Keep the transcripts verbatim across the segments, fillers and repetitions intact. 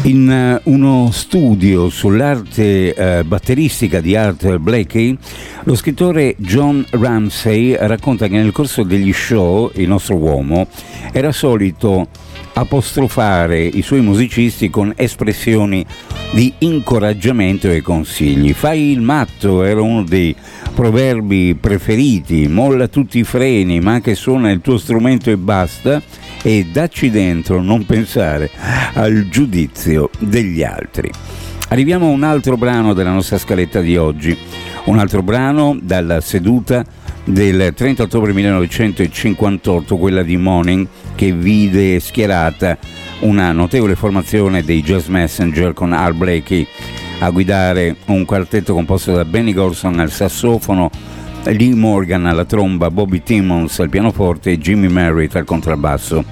In uh, uno studio sull'arte uh, batteristica di Art Blakey, lo scrittore John Ramsey racconta che nel corso degli show il nostro uomo era solito apostrofare i suoi musicisti con espressioni di incoraggiamento e consigli. Fai il matto era uno dei proverbi preferiti, molla tutti i freni ma che suona il tuo strumento e basta, e dacci dentro, non pensare al giudizio degli altri. Arriviamo a un altro brano della nostra scaletta di oggi, un altro brano dalla seduta del trenta ottobre millenovecentocinquantotto, quella di Morning, che vide schierata una notevole formazione dei Jazz Messenger con Art Blakey a guidare un quartetto composto da Benny Golson al sassofono, Lee Morgan alla tromba, Bobby Timmons al pianoforte e Jimmy Merritt al contrabbasso.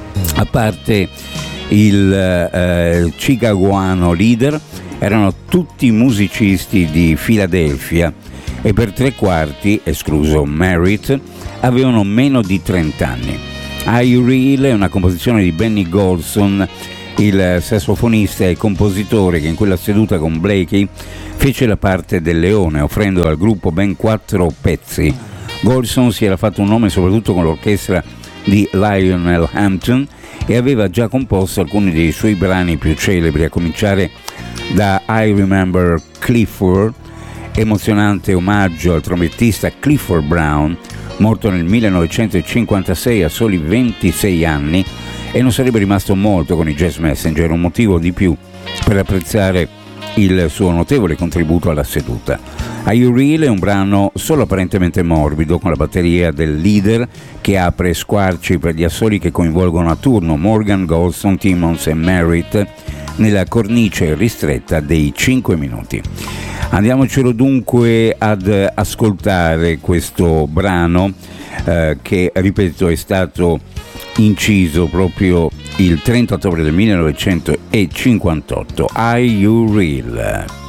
A parte il eh, chicagoano leader, erano tutti musicisti di Filadelfia e per tre quarti, escluso Merritt, avevano meno di trenta anni. Are You Real è una composizione di Benny Golson, il sassofonista e compositore che in quella seduta con Blakey fece la parte del leone, offrendo al gruppo ben quattro pezzi. Golson si era fatto un nome soprattutto con l'orchestra di Lionel Hampton e aveva già composto alcuni dei suoi brani più celebri, a cominciare da I Remember Clifford, emozionante omaggio al trombettista Clifford Brown, morto nel millenovecentocinquantasei a soli ventisei anni, e non sarebbe rimasto molto con i Jazz Messenger, un motivo di più per apprezzare il suo notevole contributo alla seduta. Are You Real è un brano solo apparentemente morbido, con la batteria del leader che apre squarci per gli assoli che coinvolgono a turno Morgan, Golson, Timmons e Merritt nella cornice ristretta dei cinque minuti. Andiamocelo dunque ad ascoltare questo brano eh, che, ripeto, è stato inciso proprio il trenta ottobre del millenovecentocinquantotto. Are You Real?